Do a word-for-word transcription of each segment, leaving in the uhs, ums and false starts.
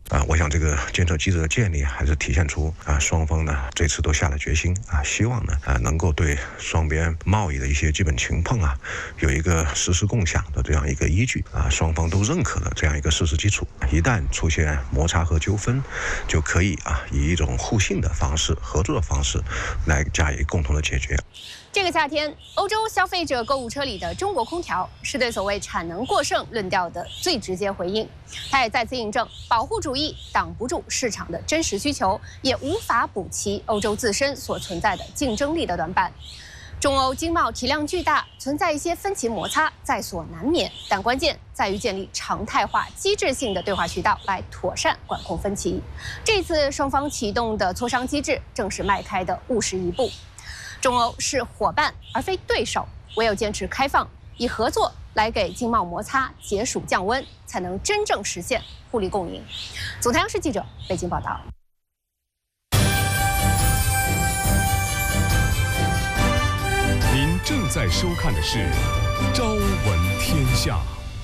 啊，我想这个监测机制的建立，还是体现出啊双方呢这次都下了决心啊，希望呢啊能够对双边贸易的一些基本情况啊有一个实时共享的这样一个依据啊，双方都认可的这样一个事实基础。一旦出现摩擦和纠纷，就可以啊以一种互信的方式、合作的方式来加以共同的解决。 这个夏天，欧洲消费者购物车里的中国空调是对所谓产能过剩论调的最直接回应。它也再次印证，保护主义挡不住市场的真实需求，也无法补齐欧洲自身所存在的竞争力的短板。中欧经贸体量巨大，存在一些分歧摩擦，在所难免。但关键在于建立常态化、机制性的对话渠道，来妥善管控分歧。这次双方启动的磋商机制，正是迈开的务实一步。中欧是伙伴而非对手，唯有坚持开放，以合作来给经贸摩擦解暑降温，才能真正实现互利共赢。总台央视记者北京报道。 您正在收看的是《朝闻天下》。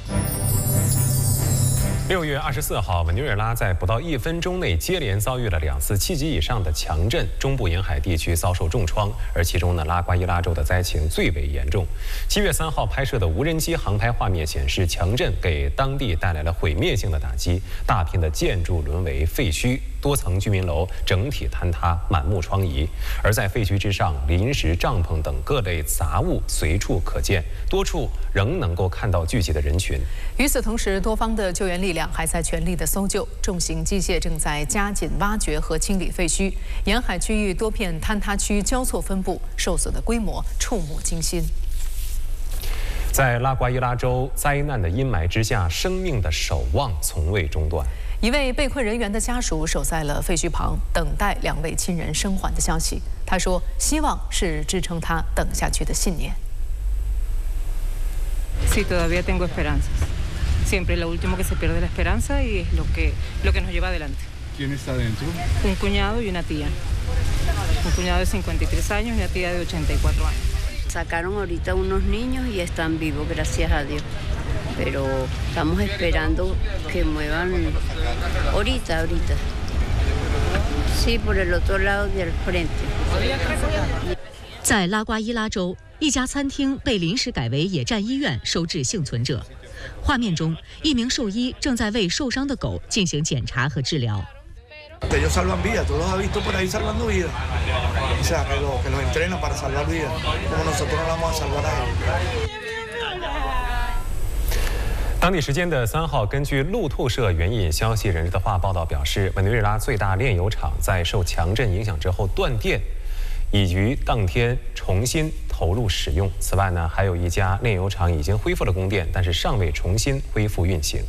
六月二十四号，委内瑞拉在不到一分钟内接连遭遇了两次七级以上的强震，中部沿海地区遭受重创，而其中呢，拉瓜伊拉州的灾情最为严重。七月三号拍摄的无人机航拍画面显示，强震给当地带来了毁灭性的打击，大片的建筑沦为废墟，多层居民楼整体坍塌，满目疮痍。而在废墟之上，临时帐篷等各类杂物随处可见，多处仍能够看到聚集的人群。 与此同时，多方的救援力量还在全力的搜救，重型机械正在加紧挖掘和清理废墟。沿海区域多片坍塌区交错分布，受损的规模触目惊心。 在拉瓜伊拉州，灾难的阴霾之下，生命的守望从未中断。 一位被困人员的家属守在了废墟旁，等待两位亲人生还的消息。他说：“希望是支撑他等下去的信念。” Sí, todavía tengo esperanzas. Siempre lo último que se pierde la esperanza y es lo que, lo que nos lleva adelante. ¿Quién está dentro? Un cuñado y una tía. Un cuñado de cincuenta y tres años y una tía de ochenta y cuatro años. Sacaron ahorita unos niños y están vivos, gracias a Dios. Pero estamos esperando que muevan ahorita, ahorita. Sí, por el otro lado del frente. 在拉瓜伊拉州，一家餐厅被临时改为野战医院，收治幸存者。画面中，一名兽医正在为受伤的狗进行检查和治疗。 Ellos salvan vidas, tú los has visto por ahí salvando vidas. O sea, que los que los entrenan para salvar vidas, como nosotros no vamos a salvar a ellos. 当地时间的三号，根据路透社援引消息人士的话报道表示，委内瑞拉最大炼油厂在受强震影响之后断电，已于当天重新投入使用。此外呢，还有一家炼油厂已经恢复了供电，但是尚未重新恢复运行。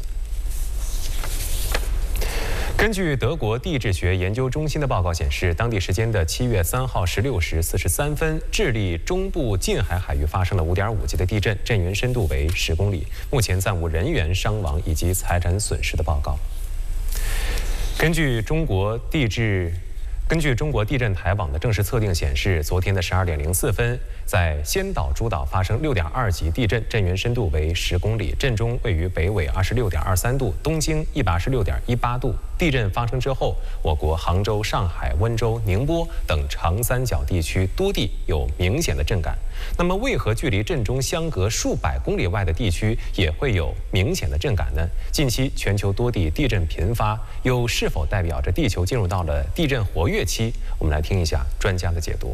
根据德国地质学研究中心的报告显示，当地时间的七月三号十六时四十三分，智利中部近海海域发生了五点五级的地震，震源深度为十公里。目前暂无人员伤亡以及财产损失的报告。根据中国地质。根据中国地震台网的正式测定显示，昨天的十二点零四分，在仙岛诸岛发生六点二级地震，震源深度为十公里，震中位于北纬二十六点二三度，东经一百二十六点一八度。地震发生之后，我国杭州、上海、温州、宁波等长三角地区多地有明显的震感。那么，为何距离震中相隔数百公里外的地区也会有明显的震感呢？近期全球多地地震频发，又是否代表着地球进入到了地震活跃期？我们来听一下专家的解读。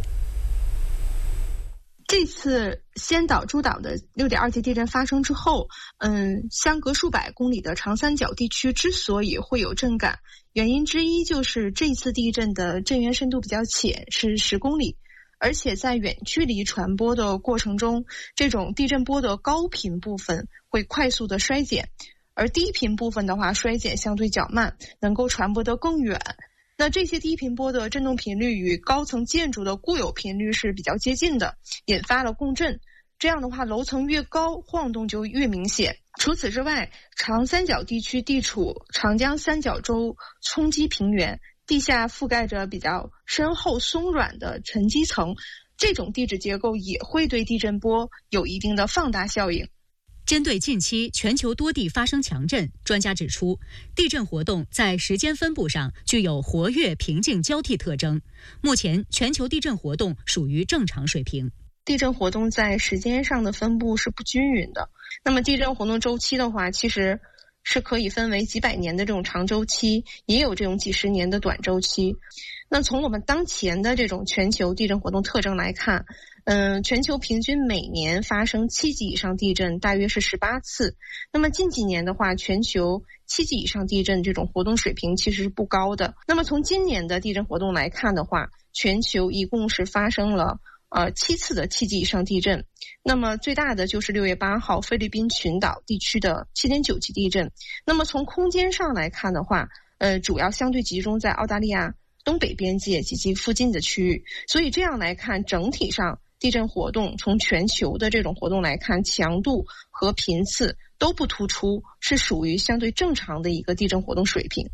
这次仙岛诸岛的六点二级地震发生之后，嗯，相隔数百公里的长三角地区之所以会有震感，原因之一就是这次地震的震源深度比较浅，是十公里，而且在远距离传播的过程中，这种地震波的高频部分会快速的衰减，而低频部分的话衰减相对较慢，能够传播得更远。那这些低频波的振动频率与高层建筑的固有频率是比较接近的，引发了共振。这样的话，楼层越高，晃动就越明显。除此之外，长三角地区地处长江三角洲冲积平原，地下覆盖着比较深厚松软的沉积层，这种地质结构也会对地震波有一定的放大效应。 针对近期全球多地发生强震，专家指出，地震活动在时间分布上具有活跃、平静交替特征。目前，全球地震活动属于正常水平。 地震活动在时间上的分布是不均匀的。那么，地震活动周期的话，其实是可以分为几百年的这种长周期，也有这种几十年的短周期。那从我们当前的这种全球地震活动特征来看，嗯，全球平均每年发生七级以上地震大约是十八次。那么近几年的话，全球七级以上地震这种活动水平其实是不高的。那么从今年的地震活动来看的话，全球一共是发生了呃七次的七级以上地震。那么最大的就是六月八号菲律宾群岛地区的七点九级地震。那么从空间上来看的话，呃，主要相对集中在澳大利亚东北边界及其附近的区域。所以这样来看，整体上地震活动从全球的这种活动来看，强度和频次都不突出，是属于相对正常的一个地震活动水平。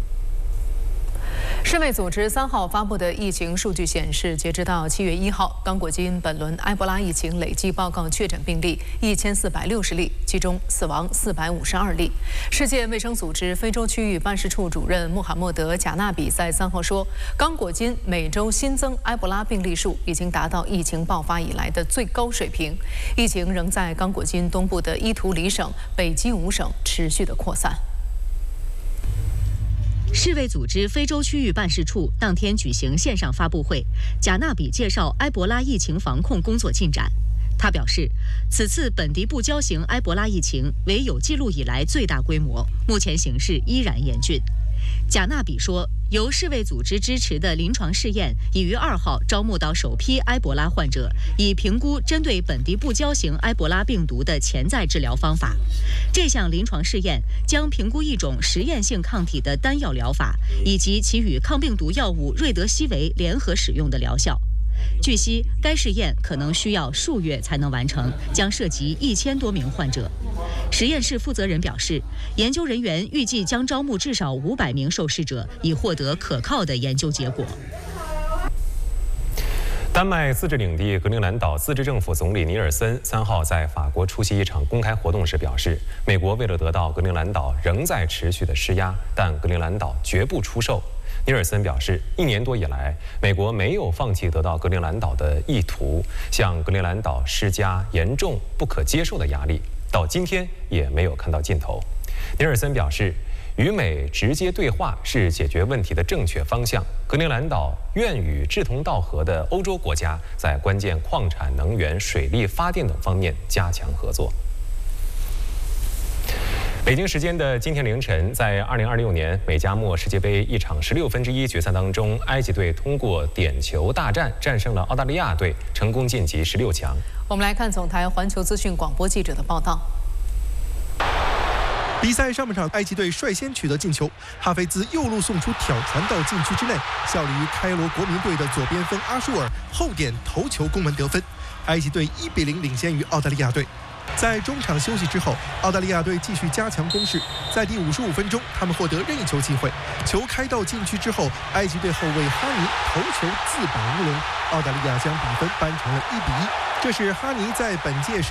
世卫组织三号发布的疫情数据显示，截止到七月一号，刚果金本轮埃博拉疫情累计报告确诊病例一千四百六十例，其中死亡四百五十二例。世界卫生组织非洲区域办事处主任穆罕默德·贾纳比在三号说，刚果金每周新增埃博拉病例数已经达到疫情爆发以来的最高水平，疫情仍在刚果金东部的伊图里省、北基伍省持续的扩散。 世卫组织非洲区域办事处当天举行线上发布会，贾纳比介绍埃博拉疫情防控工作进展。他表示，此次本地部交型埃博拉疫情为有记录以来最大规模，目前形势依然严峻。贾纳比说，由世卫组织支持的临床试验已于二号招募到首批埃博拉患者，以评估针对本地部交型埃博拉病毒的潜在治疗方法。这项临床试验将评估一种实验性抗体的单药疗法，以及其与抗病毒药物瑞德西韦联合使用的疗效。据悉，该试验可能需要数月才能完成，将涉及一千多名患者。实验室负责人表示，研究人员预计将招募至少五百名受试者，以获得可靠的研究结果。 丹麦自治领地格陵兰岛自治政府总理尼尔森三号在法国出席一场公开活动时表示，美国为了得到格陵兰岛仍在持续的施压，但格陵兰岛绝不出售。尼尔森表示，一年多以来，美国没有放弃得到格陵兰岛的意图，向格陵兰岛施加严重不可接受的压力，到今天也没有看到尽头。尼尔森表示，与美直接对话是解决问题的正确方向。格陵兰岛愿与志同道合的欧洲国家在关键矿产、能源、水利发电等方面加强合作。北京时间的今天凌晨，在二零二六年美加墨世界杯一场十六分之一决赛当中，埃及队通过点球大战战胜了澳大利亚队，成功晋级十六强。 我们来看总台环球资讯广播记者的报道。 比赛上半场，埃及队率先取得进球，哈菲兹右路送出挑传到禁区之内，效力于开罗国民队的左边锋阿舒尔后点头球攻门得分，埃及队一比零领先于澳大利亚队。在中场休息之后，澳大利亚队继续加强攻势，在第五十五分钟，他们获得任意球机会，球开到禁区之后，埃及队后卫哈尼头球自保乌龙，澳大利亚将比分扳成了一比一。这是哈尼在本届